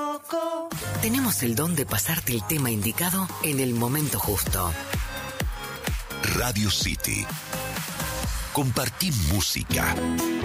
loco. Tenemos el don de pasarte el tema indicado en el momento justo. Radio City. Compartí música.